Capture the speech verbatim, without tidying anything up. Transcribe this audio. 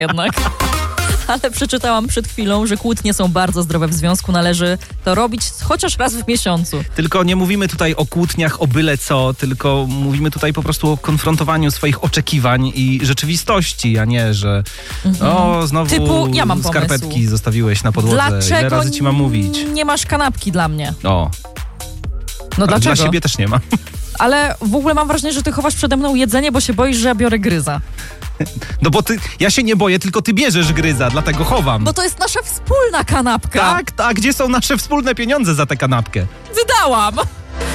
jednak. Ale przeczytałam przed chwilą, że kłótnie są bardzo zdrowe w związku. Należy to robić chociaż raz w miesiącu. Tylko nie mówimy tutaj o kłótniach, o byle co, tylko mówimy tutaj po prostu o konfrontowaniu swoich oczekiwań i rzeczywistości, a nie, że mhm. o, znowu Typu, ja mam skarpetki pomysł. zostawiłeś na podłodze. Dlaczego Ile razy ci mam mówić? nie masz kanapki dla mnie? O. No dlaczego? Dla siebie też nie ma. Ale w ogóle mam wrażenie, że ty chowasz przede mną jedzenie, bo się boisz, że ja biorę gryza. No bo ty, ja się nie boję, tylko ty bierzesz gryza, dlatego chowam. Bo to jest nasza wspólna kanapka. Tak, tak, gdzie są nasze wspólne pieniądze za tę kanapkę? Wydałam.